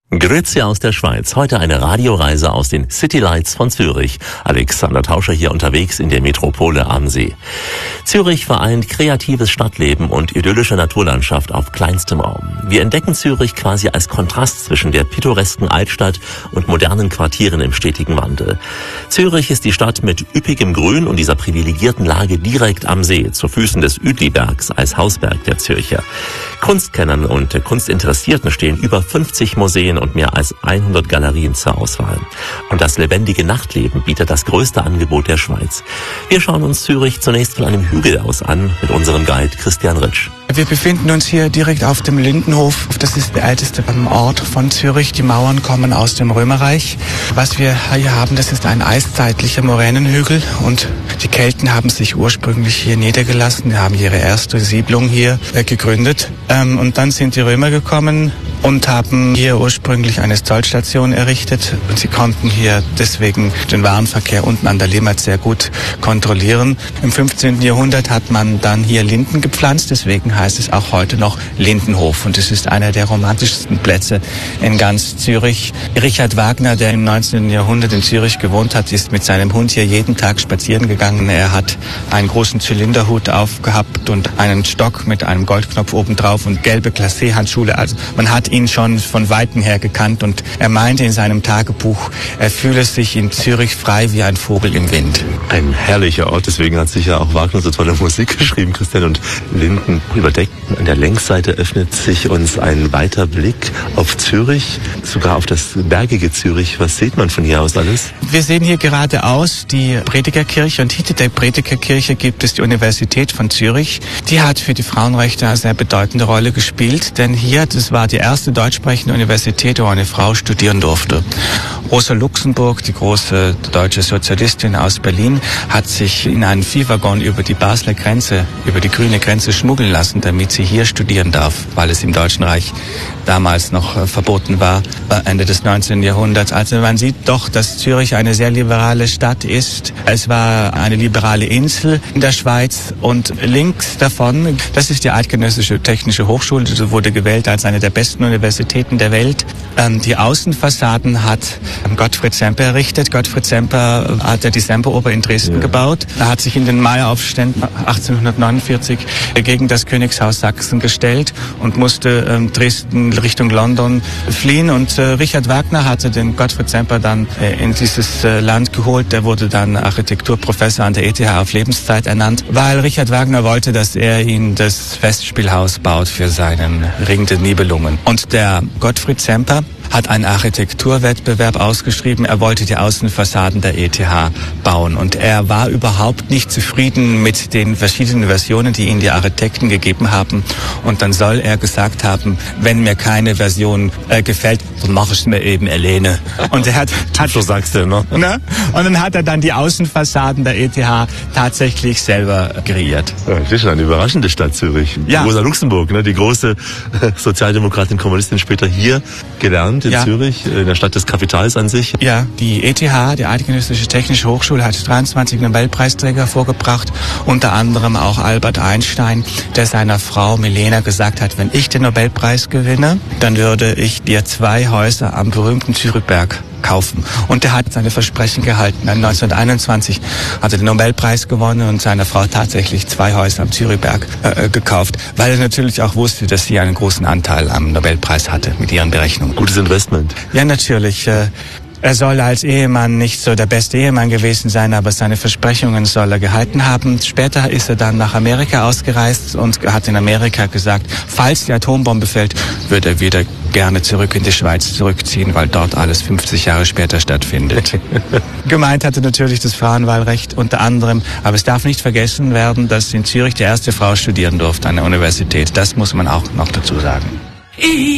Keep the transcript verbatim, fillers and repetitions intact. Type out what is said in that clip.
Grüezi aus der Schweiz. Heute eine Radioreise aus den City Lights von Zürich. Alexander Tauscher hier unterwegs in der Metropole am See. Zürich vereint kreatives Stadtleben und idyllische Naturlandschaft auf kleinstem Raum. Wir entdecken Zürich quasi als Kontrast zwischen der pittoresken Altstadt und modernen Quartieren im stetigen Wandel. Zürich ist die Stadt mit üppigem Grün und dieser privilegierten Lage direkt am See, zu Füßen des Uetlibergs als Hausberg der Zürcher. Kunstkennern und Kunstinteressierten stehen über fünfzig Museen und mehr als hundert Galerien zur Auswahl. Und das lebendige Nachtleben bietet das größte Angebot der Schweiz. Wir schauen uns Zürich zunächst von einem Hügel aus an mit unserem Guide Christian Ritsch. Wir befinden uns hier direkt auf dem Lindenhof. Das ist der älteste Ort von Zürich. Die Mauern kommen aus dem Römerreich. Was wir hier haben, das ist ein eiszeitlicher Moränenhügel und die Kelten haben sich ursprünglich hier niedergelassen. Die haben ihre erste Siedlung hier gegründet. Und dann sind die Römer gekommen und haben hier ursprünglich eine Zollstation errichtet. Und sie konnten hier deswegen den Warenverkehr unten an der Limmat sehr gut kontrollieren. Im fünfzehnten Jahrhundert hat man dann hier Linden gepflanzt, deswegen heißt es auch heute noch Lindenhof. Und es ist einer der romantischsten Plätze in ganz Zürich. Richard Wagner, der im neunzehnten Jahrhundert in Zürich gewohnt hat, ist mit seinem Hund hier jeden Tag spazieren gegangen. Er hat einen großen Zylinderhut aufgehabt und einen Stock mit einem Goldknopf obendrauf und gelbe Glacé-Handschuhe. Also man hat ihn schon von Weitem her gekannt und er meinte in seinem Tagebuch, er fühle sich in Zürich frei wie ein Vogel im Wind. Ein herrlicher Ort, deswegen hat sich ja auch Wagner so tolle Musik geschrieben, Christian, und Linden überdeckt. An der Längsseite öffnet sich uns ein weiter Blick auf Zürich, sogar auf das bergige Zürich. Was sieht man von hier aus alles? Wir sehen hier geradeaus die Predigerkirche und hinter der Predigerkirche gibt es die Universität von Zürich. Die hat für die Frauenrechte eine sehr bedeutende Rolle gespielt, denn hier, das war die erste deutschsprechende Universität, wo eine Frau studieren durfte. Rosa Luxemburg, die große deutsche Sozialistin aus Berlin, hat sich in einen Viehwaggon über die Basler Grenze, über die grüne Grenze schmuggeln lassen, damit sie hier studieren darf, weil es im Deutschen Reich damals noch äh, verboten war, Ende des neunzehnten Jahrhunderts. Also man sieht doch, dass Zürich eine sehr liberale Stadt ist. Es war eine liberale Insel in der Schweiz und links davon, das ist die Eidgenössische Technische Hochschule, die wurde gewählt als eine der besten Universitäten der Welt. Ähm, die Außenfassaden hat Gottfried Semper errichtet. Gottfried Semper hat ja die Semperoper in Dresden ja. gebaut. Er hat sich in den Maieraufständen achtzehnhundertneunundvierzig gegen das Königshaus Sachsen gestellt und musste ähm, Dresden Richtung London fliehen. Und äh, Richard Wagner hatte den Gottfried Semper dann äh, in dieses äh, Land geholt. Der wurde dann Architekturprofessor an der E T H auf Lebenszeit ernannt, weil Richard Wagner wollte, dass er ihn das Festspielhaus baut für seinen Ring der Nibelungen. Und der Gottfried Semper hat einen Architekturwettbewerb ausgeschrieben. Er wollte die Außenfassaden der E T H bauen und er war überhaupt nicht zufrieden mit den verschiedenen Versionen, die ihm die Architekten gegeben haben. Und dann soll er gesagt haben, wenn mir keine Version äh, gefällt, dann mache ich es mir eben alleine. Und er hat, hat so sagst du, ne? ne? Und dann hat er dann die Außenfassaden der E T H tatsächlich selber kreiert. Ja, das ist eine überraschende Stadt, Zürich. Ja. Rosa Luxemburg, ne, die große Sozialdemokratin, Kommunistin, später hier gelernt in ja. Zürich, in der Stadt des Kapitals an sich. Ja, die E T H, die Eidgenössische Technische Hochschule, hat dreiundzwanzig Nobelpreisträger hervorgebracht, unter anderem auch Albert Einstein, der seiner Frau Milena gesagt hat, wenn ich den Nobelpreis gewinne, dann würde ich dir zwei Häuser am berühmten Zürichberg kaufen. Und er hat seine Versprechen gehalten. neunzehnhunderteinundzwanzig hat er den Nobelpreis gewonnen und seiner Frau tatsächlich zwei Häuser am Zürichberg äh, gekauft, weil er natürlich auch wusste, dass sie einen großen Anteil am Nobelpreis hatte mit ihren Berechnungen. Gutes Investment. Ja, natürlich. Äh, Er soll als Ehemann nicht so der beste Ehemann gewesen sein, aber seine Versprechungen soll er gehalten haben. Später ist er dann nach Amerika ausgereist und hat in Amerika gesagt, falls die Atombombe fällt, würde er wieder gerne zurück in die Schweiz zurückziehen, weil dort alles fünfzig Jahre später stattfindet. Gemeint hatte natürlich das Frauenwahlrecht unter anderem, aber es darf nicht vergessen werden, dass in Zürich die erste Frau studieren durfte an der Universität. Das muss man auch noch dazu sagen.